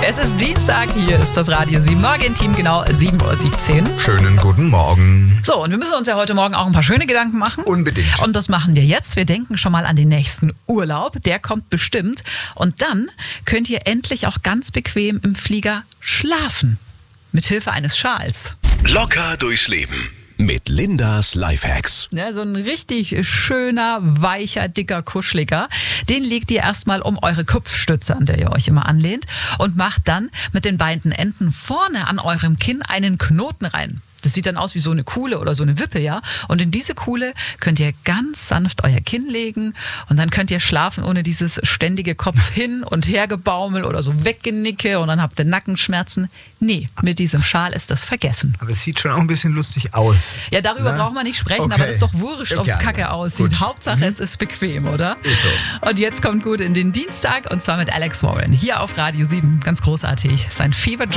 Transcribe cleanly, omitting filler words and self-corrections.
Es ist Dienstag, hier ist das Radio 7 Morgen-Team, genau 7:17 Uhr. Schönen guten Morgen. So, und wir müssen uns ja heute Morgen auch ein paar schöne Gedanken machen. Unbedingt. Und das machen wir jetzt. Wir denken schon mal an den nächsten Urlaub. Der kommt bestimmt. Und dann könnt ihr endlich auch ganz bequem im Flieger schlafen. Mithilfe eines Schals. Locker durchs Leben mit Lindas Lifehacks. Ja, so ein richtig schöner, weicher, dicker, kuscheliger. Den legt ihr erstmal um eure Kopfstütze, an der ihr euch immer anlehnt, und macht dann mit den beiden Enden vorne an eurem Kinn einen Knoten rein. Das sieht dann aus wie so eine Kuhle oder so eine Wippe, ja. Und in diese Kuhle könnt ihr ganz sanft euer Kinn legen und dann könnt ihr schlafen ohne dieses ständige Kopf hin und her gebaumel oder so Weggenicke und dann habt ihr Nackenschmerzen. Nee, mit diesem Schal ist das vergessen. Aber es sieht schon auch ein bisschen lustig aus. Ja, darüber braucht man nicht sprechen, Okay. aber das ist doch wurscht, ob es Okay, kacke aussieht. gut. Hauptsache, es ist bequem, oder? Ist so. Und jetzt kommt gut in den Dienstag und zwar mit Alex Warren hier auf Radio 7. Ganz großartig. Sein Fever